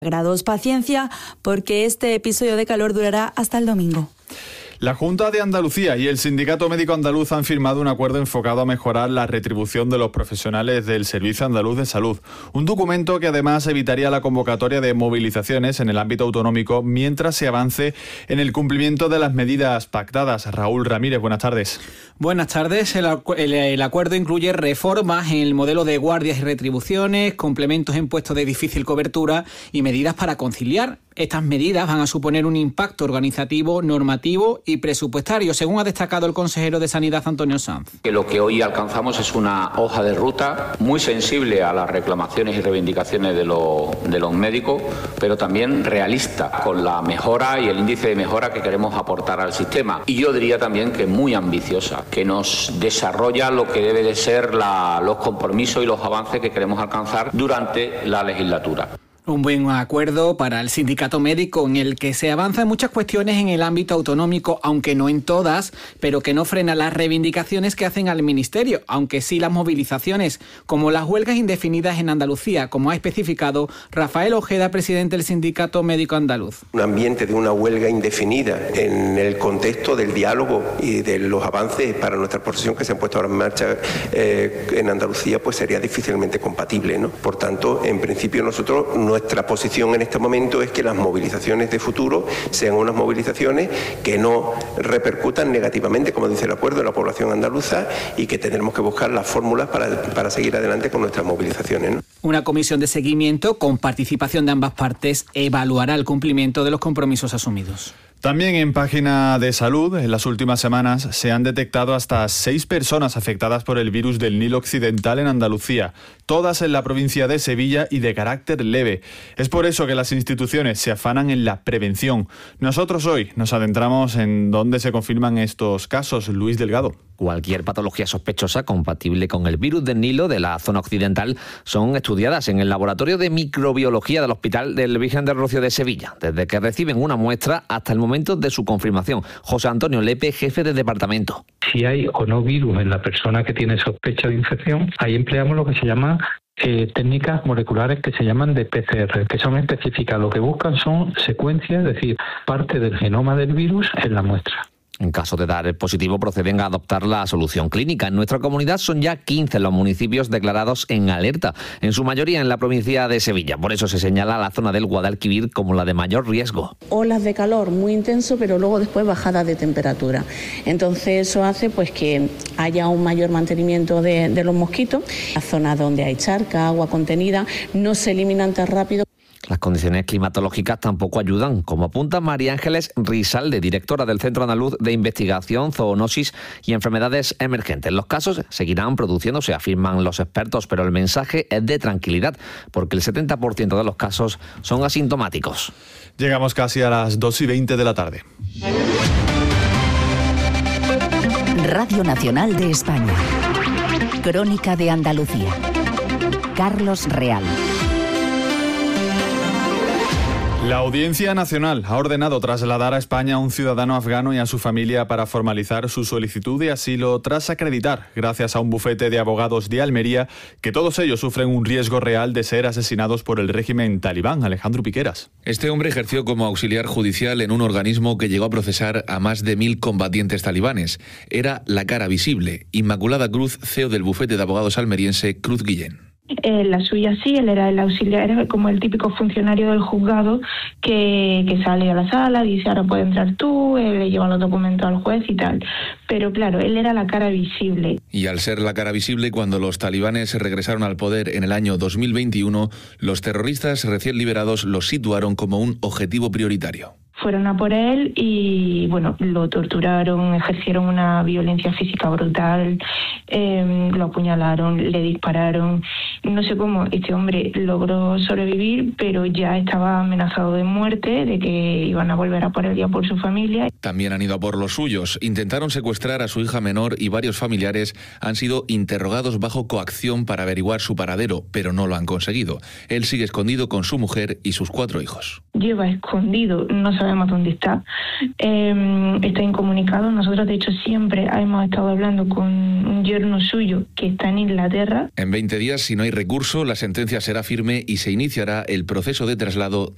grados. Paciencia, porque este episodio de calor durará hasta el domingo. La Junta de Andalucía y el Sindicato Médico Andaluz han firmado un acuerdo enfocado a mejorar la retribución de los profesionales del Servicio Andaluz de Salud. Un documento que además evitaría la convocatoria de movilizaciones en el ámbito autonómico mientras se avance en el cumplimiento de las medidas pactadas. Raúl Ramírez, buenas tardes. Buenas tardes. El acuerdo incluye reformas en el modelo de guardias y retribuciones, complementos en puestos de difícil cobertura y medidas para conciliar. Estas medidas van a suponer un impacto organizativo, normativo y presupuestario, según ha destacado el consejero de Sanidad, Antonio Sanz. Que lo que hoy alcanzamos es una hoja de ruta muy sensible a las reclamaciones y reivindicaciones de los médicos, pero también realista, con la mejora y el índice de mejora que queremos aportar al sistema. Y yo diría también que muy ambiciosa, que nos desarrolla lo que debe de ser los compromisos y los avances que queremos alcanzar durante la legislatura. Un buen acuerdo para el sindicato médico en el que se avanza en muchas cuestiones en el ámbito autonómico, aunque no en todas, pero que no frena las reivindicaciones que hacen al Ministerio, aunque sí las movilizaciones, como las huelgas indefinidas en Andalucía, como ha especificado Rafael Ojeda, presidente del Sindicato Médico Andaluz. Un ambiente de una huelga indefinida en el contexto del diálogo y de los avances para nuestra profesión que se han puesto ahora en marcha en Andalucía, pues sería difícilmente compatible, ¿no? Por tanto, en principio nuestra posición en este momento es que las movilizaciones de futuro sean unas movilizaciones que no repercutan negativamente, como dice el acuerdo, en la población andaluza, y que tendremos que buscar las fórmulas para seguir adelante con nuestras movilizaciones, ¿no? Una comisión de seguimiento con participación de ambas partes evaluará el cumplimiento de los compromisos asumidos. También en página de salud, en las últimas semanas se han detectado hasta 6 personas afectadas por el virus del Nilo Occidental en Andalucía, todas en la provincia de Sevilla y de carácter leve. Es por eso que las instituciones se afanan en la prevención. Nosotros hoy nos adentramos en dónde se confirman estos casos. Luis Delgado. Cualquier patología sospechosa compatible con el virus del Nilo de la zona occidental son estudiadas en el Laboratorio de Microbiología del Hospital del Virgen del Rocío de Sevilla, desde que reciben una muestra hasta el momento de su confirmación. José Antonio Lepe, jefe de departamento. Si hay o no virus en la persona que tiene sospecha de infección, ahí empleamos lo que se llama técnicas moleculares que se llaman de PCR, que son específicas. Lo que buscan son secuencias, es decir, parte del genoma del virus en la muestra. En caso de dar el positivo, proceden a adoptar la solución clínica. En nuestra comunidad son ya 15 los municipios declarados en alerta, en su mayoría en la provincia de Sevilla. Por eso se señala la zona del Guadalquivir como la de mayor riesgo. Olas de calor muy intenso, pero luego después bajadas de temperatura. Entonces eso hace pues que haya un mayor mantenimiento de los mosquitos. La zona donde hay charca, agua contenida, no se eliminan tan rápido. Las condiciones climatológicas tampoco ayudan, como apunta María Ángeles Rizalde, directora del Centro Andaluz de Investigación, Zoonosis y Enfermedades Emergentes. Los casos seguirán produciéndose, afirman los expertos, pero el mensaje es de tranquilidad, porque el 70% de los casos son asintomáticos. Llegamos casi a las 2:20 de la tarde. Radio Nacional de España. Crónica de Andalucía. Carlos Real. La Audiencia Nacional ha ordenado trasladar a España a un ciudadano afgano y a su familia para formalizar su solicitud de asilo tras acreditar, gracias a un bufete de abogados de Almería, que todos ellos sufren un riesgo real de ser asesinados por el régimen talibán. Alejandro Piqueras. Este hombre ejerció como auxiliar judicial en un organismo que llegó a procesar a más de 1.000 combatientes talibanes. Era la cara visible. Inmaculada Cruz, CEO del bufete de abogados almeriense Cruz Guillén. La suya sí, él era el auxiliar, era como el típico funcionario del juzgado que sale a la sala, dice ahora puede entrar tú, le lleva los documentos al juez y tal. Pero claro, él era la cara visible. Y al ser la cara visible, cuando los talibanes regresaron al poder en el año 2021, los terroristas recién liberados los situaron como un objetivo prioritario. Fueron a por él y, bueno, lo torturaron, ejercieron una violencia física brutal, lo apuñalaron, le dispararon. No sé cómo este hombre logró sobrevivir, pero ya estaba amenazado de muerte, de que iban a volver a por él y a por su familia. También han ido a por los suyos. Intentaron secuestrar a su hija menor y varios familiares han sido interrogados bajo coacción para averiguar su paradero, pero no lo han conseguido. Él sigue escondido con su mujer y sus 4 hijos. Lleva escondido, no sabemos dónde está. Está incomunicado. Nosotros, de hecho, siempre hemos estado hablando con un yerno suyo que está en Inglaterra. En 20 días, si no hay recurso, la sentencia será firme y se iniciará el proceso de traslado